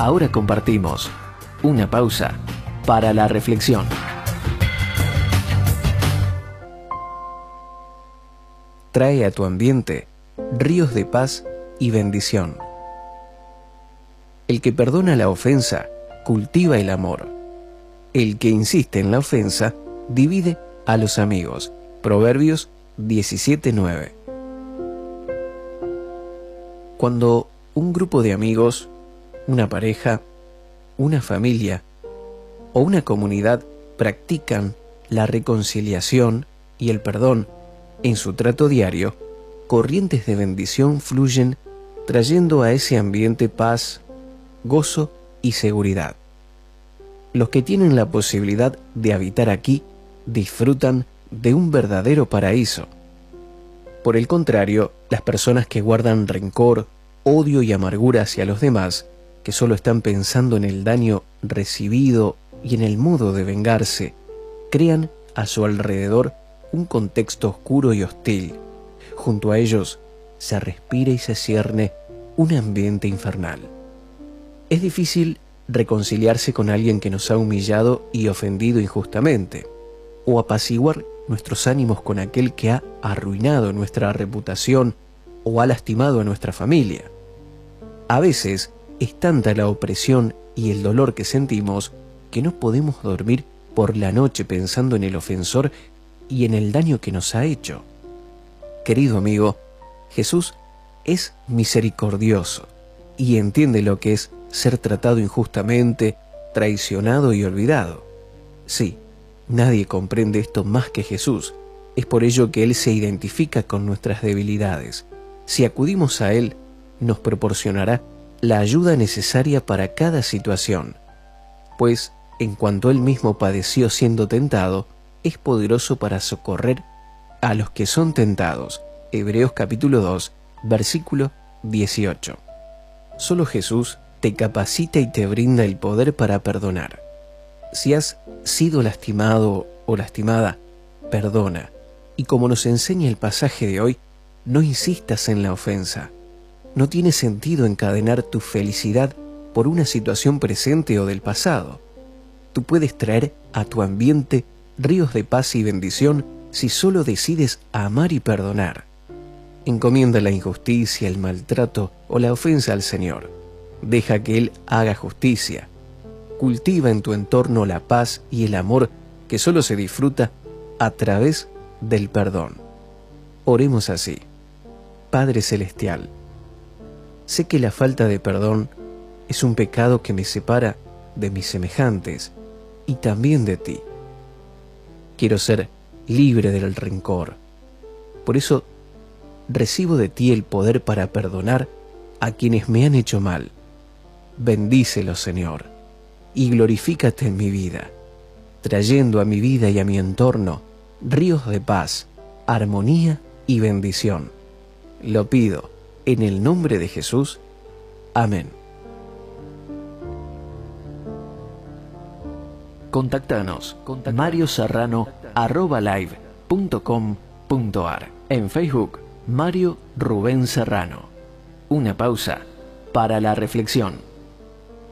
Ahora compartimos una pausa para la reflexión. Trae a tu ambiente ríos de paz y bendición. El que perdona la ofensa, cultiva el amor. El que insiste en la ofensa, divide a los amigos. Proverbios 17:9. Cuando un grupo de amigos, una pareja, una familia o una comunidad practican la reconciliación y el perdón en su trato diario, corrientes de bendición fluyen trayendo a ese ambiente paz, gozo y seguridad. Los que tienen la posibilidad de habitar aquí disfrutan de un verdadero paraíso. Por el contrario, las personas que guardan rencor, odio y amargura hacia los demás, que solo están pensando en el daño recibido y en el modo de vengarse, crean a su alrededor un contexto oscuro y hostil. Junto a ellos se respira y se cierne un ambiente infernal. Es difícil reconciliarse con alguien que nos ha humillado y ofendido injustamente, o apaciguar nuestros ánimos con aquel que ha arruinado nuestra reputación o ha lastimado a nuestra familia. A veces es tanta la opresión y el dolor que sentimos que no podemos dormir por la noche pensando en el ofensor y en el daño que nos ha hecho. Querido amigo, Jesús es misericordioso y entiende lo que es ser tratado injustamente, traicionado y olvidado. Sí, nadie comprende esto más que Jesús. Es por ello que Él se identifica con nuestras debilidades. Si acudimos a Él, nos proporcionará la ayuda necesaria para cada situación, pues en cuanto Él mismo padeció siendo tentado, es poderoso para socorrer a los que son tentados. Hebreos capítulo 2, versículo 18. Solo Jesús te capacita y te brinda el poder para perdonar. Si has sido lastimado o lastimada, perdona. Y como nos enseña el pasaje de hoy, no insistas en la ofensa. No tiene sentido encadenar tu felicidad por una situación presente o del pasado. Tú puedes traer a tu ambiente ríos de paz y bendición si solo decides amar y perdonar. Encomienda la injusticia, el maltrato o la ofensa al Señor. Deja que Él haga justicia. Cultiva en tu entorno la paz y el amor que solo se disfruta a través del perdón. Oremos así. Padre Celestial, sé que la falta de perdón es un pecado que me separa de mis semejantes y también de ti. Quiero ser libre del rencor. Por eso recibo de ti el poder para perdonar a quienes me han hecho mal. Bendícelos, Señor, y glorifícate en mi vida, trayendo a mi vida y a mi entorno ríos de paz, armonía y bendición. Lo pido en el nombre de Jesús. Amén. Contáctanos marioserrano@live.com.ar. En Facebook, Mario Rubén Serrano. Una pausa para la reflexión.